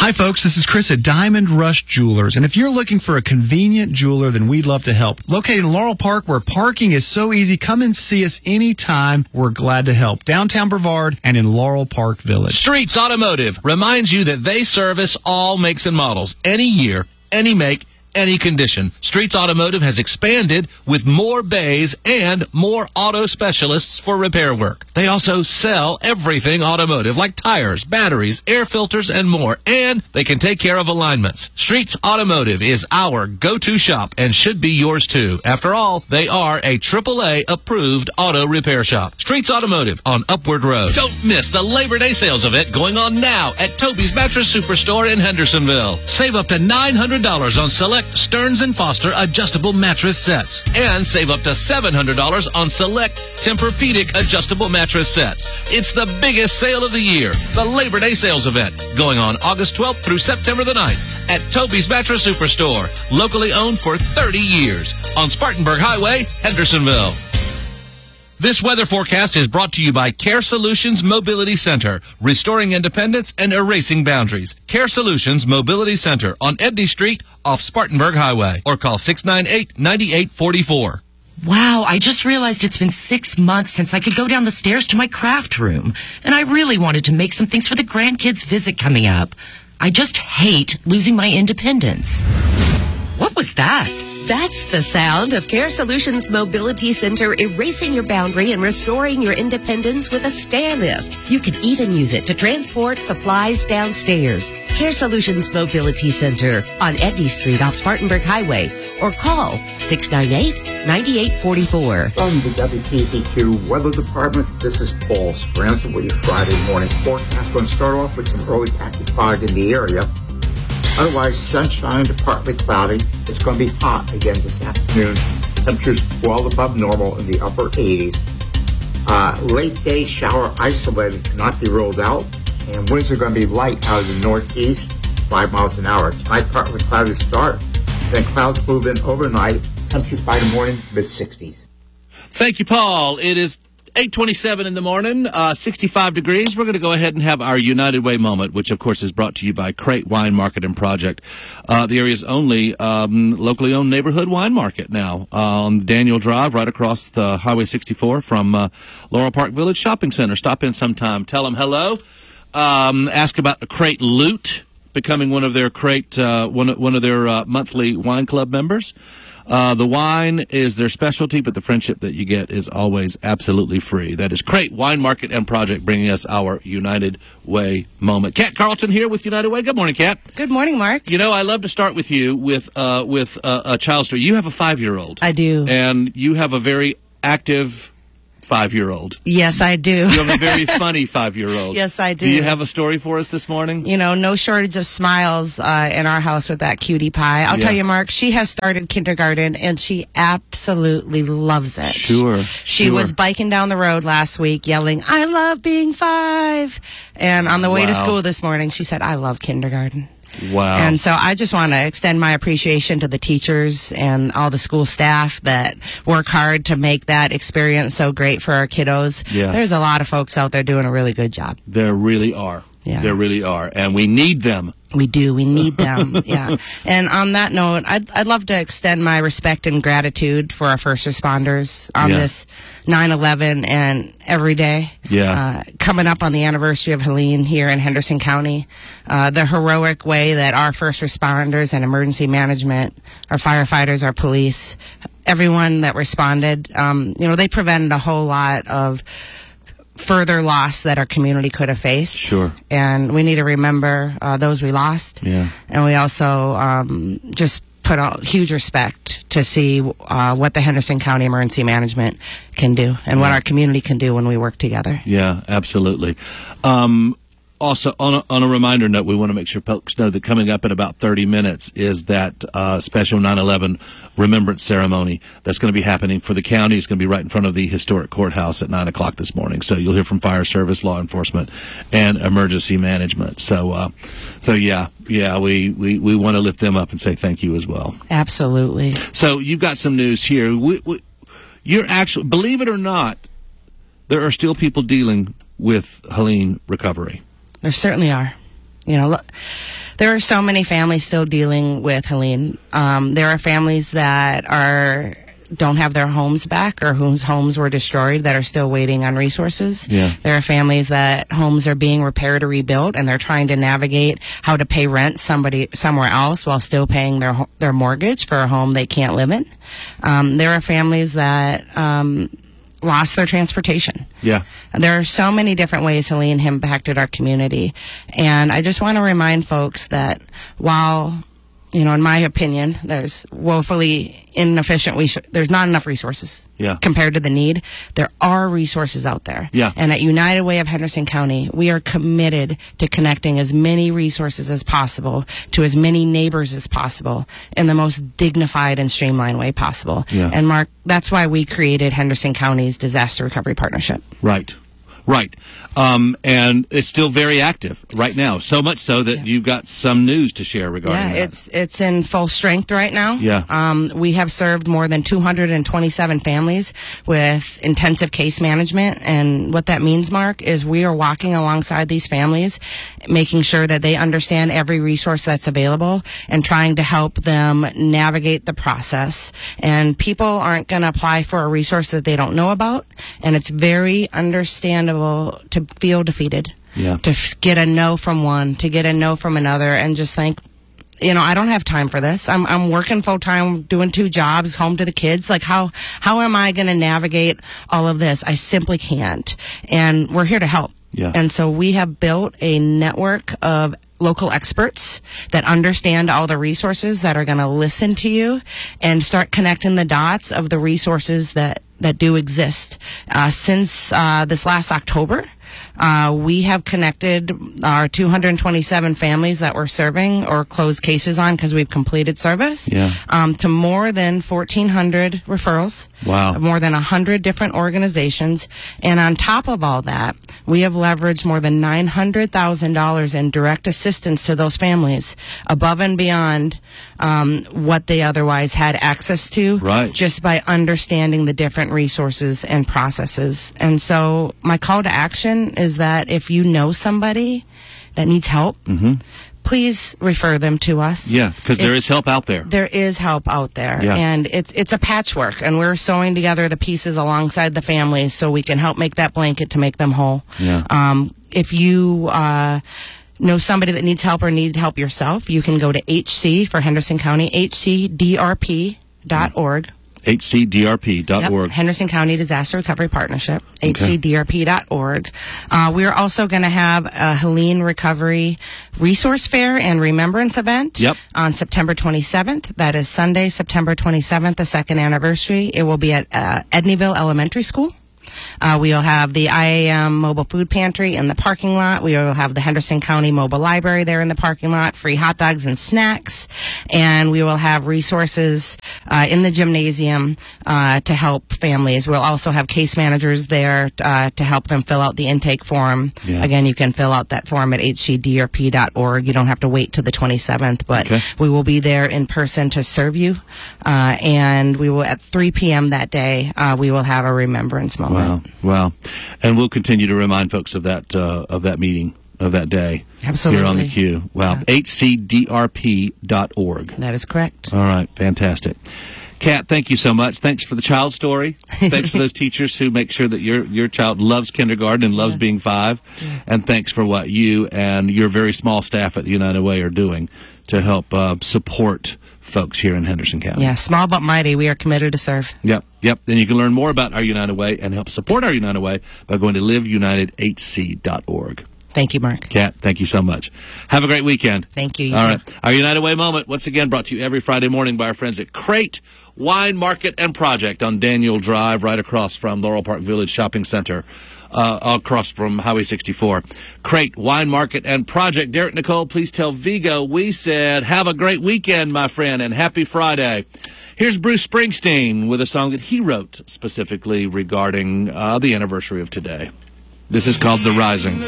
Hi, folks. This is Chris at Diamond Rush Jewelers. And if you're looking for a convenient jeweler, then we'd love to help. Located in Laurel Park, where parking is so easy, come and see us anytime. We're glad to help. Downtown Brevard and in Laurel Park Village. Streets Automotive reminds you that they service all makes and models, any year, any make, any condition. Streets Automotive has expanded with more bays and more auto specialists for repair work. They also sell everything automotive, like tires, batteries, air filters, and more. And they can take care of alignments. Streets Automotive is our go-to shop and should be yours too. After all, they are a AAA approved auto repair shop. Streets Automotive on Upward Road. Don't miss the Labor Day sales event going on now at Toby's Mattress Superstore in Hendersonville. Save up to $900 on select Stearns & Foster adjustable mattress sets, and save up to $700 on select Tempur-Pedic adjustable mattress sets. It's the biggest sale of the year, the Labor Day sales event, going on August 12th through September the 9th at Toby's Mattress Superstore, locally owned for 30 years on Spartanburg Highway, Hendersonville. This weather forecast is brought to you by Care Solutions Mobility Center, restoring independence and erasing boundaries. Care Solutions Mobility Center on Edney Street off Spartanburg Highway, or call 698-9844. Wow, I just realized it's been 6 months since I could go down the stairs to my craft room, and I really wanted to make some things for the grandkids' visit coming up. I just hate losing my independence. What was that? That's the sound of Care Solutions Mobility Center erasing your boundary and restoring your independence with a stair lift. You can even use it to transport supplies downstairs. Care Solutions Mobility Center on Edney Street off Spartanburg Highway, or call 698-9844. From the WTZQ Weather Department, this is Paul Stranson with your Friday morning forecast. Going to start off with some early packet fog in the area. Otherwise, sunshine to partly cloudy. It's going to be hot again this afternoon. Temperatures well above normal in the upper 80s. Late day shower isolated cannot be ruled out. And winds are going to be light out of the northeast, 5 miles an hour. Tonight, partly cloudy start. Then clouds move in overnight. Temperatures by the morning, mid-60s. Thank you, Paul. It is 8:27 in the morning, 65 degrees. We're going to go ahead and have our United Way moment, which, of course, is brought to you by Crate Wine Market and Project, the area's only locally owned neighborhood wine market now on Daniel Drive, right across the Highway 64 from Laurel Park Village Shopping Center. Stop in sometime. Tell them hello. Ask about the Crate Loot, becoming one of their Crate, one of their monthly wine club members. The wine is their specialty, but the friendship that you get is always absolutely free. That is Crate Wine Market and Project, bringing us our United Way moment. Kat Carlton here with United Way. Good morning, Kat. Good morning, Mark. You know, I love to start with you with a child story. You have a 5-year-old. I do. And you have a very active 5-year-old. Yes, I do. You have a very funny 5-year-old. Yes, I do. Do you have a story for us this morning? You know, no shortage of smiles in our house with that cutie pie. I'll tell you, Mark, she has started kindergarten, and she absolutely loves it. Sure. She was biking down the road last week yelling, "I love being 5." And on the way to school this morning, she said, "I love kindergarten." Wow. And so I just want to extend my appreciation to the teachers and all the school staff that work hard to make that experience so great for our kiddos. Yeah. There's a lot of folks out there doing a really good job. There really are. Yeah. There really are. And we need them. We do. We need them. Yeah. And on that note, I'd love to extend my respect and gratitude for our first responders on this 9/11 and every day. Yeah. Coming up on the anniversary of Helene here in Henderson County, the heroic way that our first responders and emergency management, our firefighters, our police, everyone that responded, they prevented a whole lot of further loss that our community could have faced. Sure. And we need to remember those we lost. Yeah. And we also just put out huge respect to see what the Henderson County Emergency Management can do and what our community can do when we work together. Yeah, absolutely. Also, on a reminder note, we want to make sure folks know that coming up in about 30 minutes is that special 9/11 remembrance ceremony that's going to be happening for the county. It's going to be right in front of the historic courthouse at 9 o'clock this morning. So you'll hear from fire service, law enforcement, and emergency management. So yeah, we want to lift them up and say thank you as well. Absolutely. So you've got some news here. You're actually, believe it or not, there are still people dealing with Helene recovery. There certainly are. You know, There are so many families still dealing with Helene. There are families that don't have their homes back or whose homes were destroyed that are still waiting on resources. Yeah. There are families that homes are being repaired or rebuilt and they're trying to navigate how to pay rent somewhere else while still paying their mortgage for a home they can't live in. There are families that lost their transportation. Yeah. There are so many different ways Helene impacted our community. And I just want to remind folks that while, in my opinion, there's woefully inefficient, there's not enough resources compared to the need. There are resources out there. Yeah. And at United Way of Henderson County, we are committed to connecting as many resources as possible to as many neighbors as possible in the most dignified and streamlined way possible. Yeah. And Mark, that's why we created Henderson County's Disaster Recovery Partnership. Right. And it's still very active right now. So much so that you've got some news to share regarding that. It's in full strength right now. Yeah. We have served more than 227 families with intensive case management. And what that means, Mark, is we are walking alongside these families, making sure that they understand every resource that's available and trying to help them navigate the process. And people aren't going to apply for a resource that they don't know about. And it's very understandable to feel defeated, to get a no from one, to get a no from another, and just think, I don't have time for this. I'm working full time, doing 2 jobs, home to the kids. Like, how am I going to navigate all of this? I simply can't. And we're here to help. Yeah. And so we have built a network of local experts that understand all the resources, that are going to listen to you and start connecting the dots of the resources that do exist. Since this last October, we have connected our 227 families that we're serving or closed cases on because we've completed service to more than 1,400 referrals. Wow. Of more than 100 different organizations. And on top of all that, we have leveraged more than $900,000 in direct assistance to those families above and beyond what they otherwise had access to, just by understanding the different resources and processes. And so my call to action is that if you know somebody that needs help, please refer them to us. Yeah, because there is help out there. There is help out there. Yeah. And it's a patchwork, and we're sewing together the pieces alongside the families so we can help make that blanket to make them whole. Yeah. If you know somebody that needs help or need help yourself, you can go to HC for Henderson County, hcdrp.org. hcdrp.org. Yep. Henderson County Disaster Recovery Partnership, hcdrp.org. We are also going to have a Helene Recovery Resource Fair and Remembrance event on September 27th. That is Sunday, September 27th, the second anniversary. It will be at Edneyville Elementary School. We will have the IAM mobile food pantry in the parking lot. We will have the Henderson County Mobile Library there in the parking lot, free hot dogs and snacks. And we will have resources in the gymnasium to help families. We'll also have case managers there to help them fill out the intake form. Yeah. Again, you can fill out that form at hcdrp.org. You don't have to wait till the 27th, but we will be there in person to serve you. And we will, at 3 p.m. that day, we will have a remembrance moment. Wow. And we'll continue to remind folks of that meeting, of that day. Absolutely. Here on the Q. Wow. Yeah. hcdrp.org. That is correct. All right. Fantastic. Kat, thank you so much. Thanks for the child story. Thanks for those teachers who make sure that your child loves kindergarten and loves being 5. Yeah. And thanks for what you and your very small staff at the United Way are doing to help support folks here in Henderson County. Yeah, small but mighty. We are committed to serve. Yep. And you can learn more about our United Way and help support our United Way by going to liveunitedhc.org. Thank you, Mark. Kat, thank you so much. Have a great weekend. Thank you. All right. Our United Way moment, once again, brought to you every Friday morning by our friends at Crate Wine Market and Project on Daniel Drive, right across from Laurel Park Village Shopping Center, across from Highway 64. Crate Wine Market and Project. Derek Nicole, please tell Vigo we said have a great weekend, my friend, and happy Friday. Here's Bruce Springsteen with a song that he wrote specifically regarding the anniversary of today. This is called The Rising.